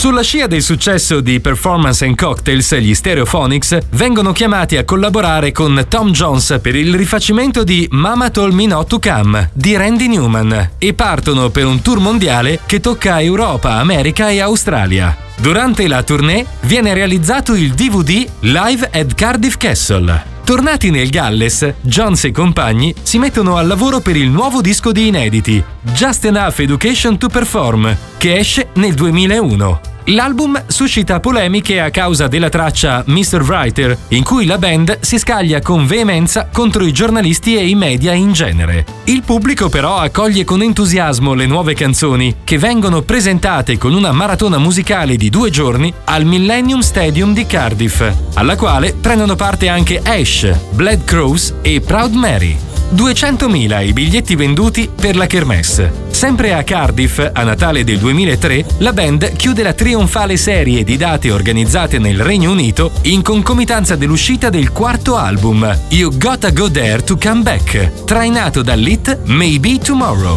Sulla scia del successo di Performance and Cocktails, gli Stereophonics vengono chiamati a collaborare con Tom Jones per il rifacimento di Mama Told Me Not to Come di Randy Newman e partono per un tour mondiale che tocca Europa, America e Australia. Durante la tournée viene realizzato il DVD Live at Cardiff Castle. Tornati nel Galles, Jones e compagni si mettono al lavoro per il nuovo disco di inediti, Just Enough Education to Perform, che esce nel 2001. L'album suscita polemiche a causa della traccia Mr. Writer, in cui la band si scaglia con veemenza contro i giornalisti e i media in genere. Il pubblico però accoglie con entusiasmo le nuove canzoni, che vengono presentate con una maratona musicale di 2 giorni al Millennium Stadium di Cardiff, alla quale prendono parte anche Ash, Blood Crows e Proud Mary. 200.000 i biglietti venduti per la kermesse. Sempre a Cardiff, a Natale del 2003, la band chiude la trionfale serie di date organizzate nel Regno Unito in concomitanza dell'uscita del 4º album, You Gotta Go There to Come Back, trainato dall'hit Maybe Tomorrow.